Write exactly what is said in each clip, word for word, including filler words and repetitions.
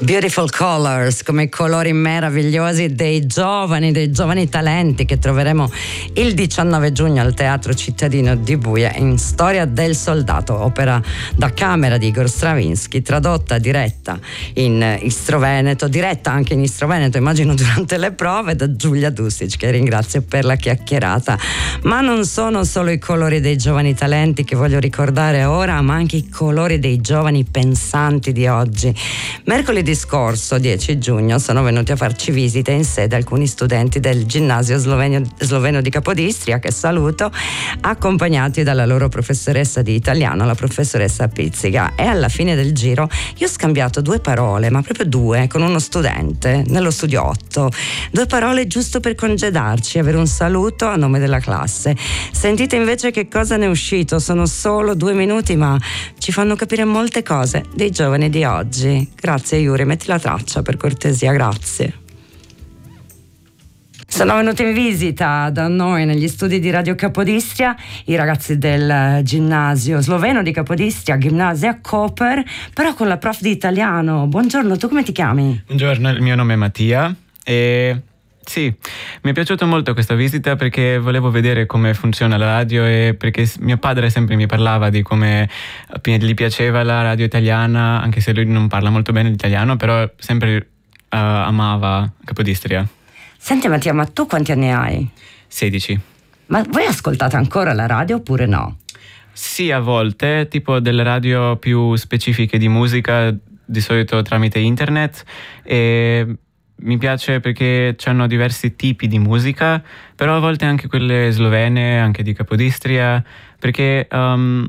Beautiful colors, come colori meravigliosi dei giovani, dei giovani talenti che troveremo il diciannove giugno al Teatro Cittadino di Buia in Storia del Soldato, opera da camera di Igor Stravinsky, tradotta, diretta in istroveneto, diretta anche in istroveneto, immagino durante le prove, da Giulia Dusic, che ringrazio per la chiacchierata. Ma non sono solo i colori dei giovani talenti che voglio ricordare ora, ma anche i colori dei giovani pensanti di oggi. Mercoledì scorso, dieci giugno, sono venuti a farci visita in sede alcuni studenti del ginnasio sloveno, sloveno di Capodistria, che saluto, accompagnati dalla loro professoressa di italiano, la professoressa Pizzica. E alla fine del giro io ho scambiato due parole, ma proprio due, con uno studente nello studiotto. Due parole giusto per congedarci, avere un saluto a nome della classe. Sentite invece che cosa ne è uscito. Sono solo due minuti, ma ci fanno capire molte cose dei giovani di oggi. Grazie Yuri, metti la traccia per cortesia, grazie. Sono venuti in visita da noi negli studi di Radio Capodistria i ragazzi del ginnasio sloveno di Capodistria, Gimnasia Koper, però con la prof di italiano. Buongiorno, tu come ti chiami? Buongiorno, il mio nome è Mattia e sì, mi è piaciuta molto questa visita perché volevo vedere come funziona la radio e perché mio padre sempre mi parlava di come gli piaceva la radio italiana, anche se lui non parla molto bene l'italiano, però sempre uh, amava Capodistria. Senti Mattia, ma tu quanti anni hai? sedici. Ma voi ascoltate ancora la radio oppure no? Sì, a volte, tipo delle radio più specifiche di musica, di solito tramite internet, e mi piace perché c'hanno diversi tipi di musica, però a volte anche quelle slovene, anche di Capodistria, perché um,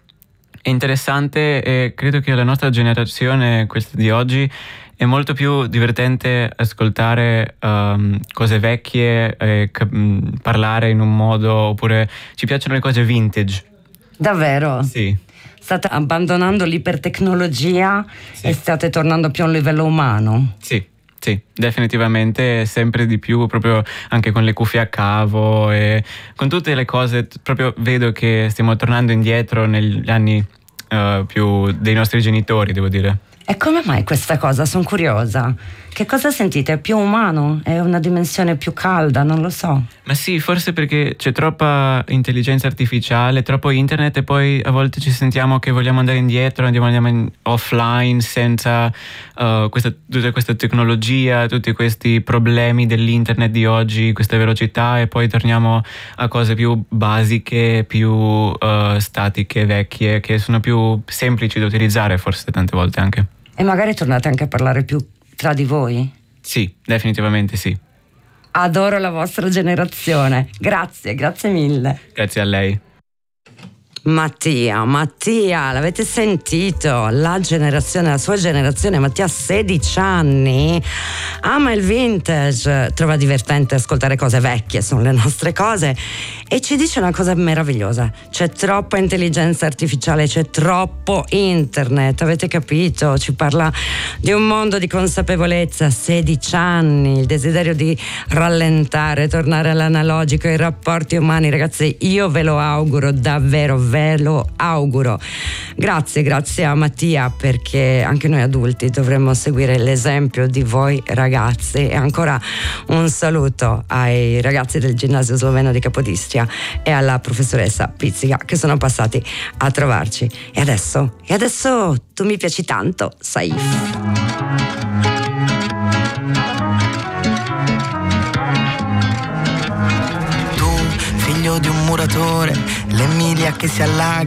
è interessante e credo che la nostra generazione, questa di oggi, è molto più divertente ascoltare um, cose vecchie, e cap- parlare in un modo, oppure ci piacciono le cose vintage. Davvero? Sì. State abbandonando l'ipertecnologia, sì. E state tornando più a un livello umano? Sì. Sì, definitivamente, sempre di più, proprio anche con le cuffie a cavo e con tutte le cose, proprio vedo che stiamo tornando indietro negli anni uh, più dei nostri genitori, devo dire. E come mai questa cosa? Sono curiosa. Che cosa sentite? È più umano? È una dimensione più calda? Non lo so. Ma sì, forse perché c'è troppa intelligenza artificiale, troppo internet, e poi a volte ci sentiamo che vogliamo andare indietro, andiamo, andiamo in offline senza uh, questa, tutta questa tecnologia, tutti questi problemi dell'internet di oggi, questa velocità, e poi torniamo a cose più basiche, più uh, statiche, vecchie, che sono più semplici da utilizzare forse tante volte anche. E magari tornate anche a parlare più tra di voi? Sì, definitivamente sì. Adoro la vostra generazione. Grazie, grazie mille. Grazie a lei. Mattia, Mattia, l'avete sentito? La generazione, la sua generazione, Mattia ha sedici anni, ama il vintage, trova divertente ascoltare cose vecchie, sono le nostre cose, e ci dice una cosa meravigliosa: c'è troppa intelligenza artificiale, c'è troppo internet, avete capito? Ci parla di un mondo di consapevolezza. Sedici anni, il desiderio di rallentare, tornare all'analogico, ai rapporti umani. Ragazzi, io ve lo auguro davvero, ve lo auguro. Grazie, grazie a Mattia, perché anche noi adulti dovremmo seguire l'esempio di voi ragazzi. E ancora un saluto ai ragazzi del ginnasio sloveno di Capodistria e alla professoressa Pizzica che sono passati a trovarci. E adesso, e adesso tu mi piaci tanto, Saif. Di un muratore, l'Emilia che si allaga.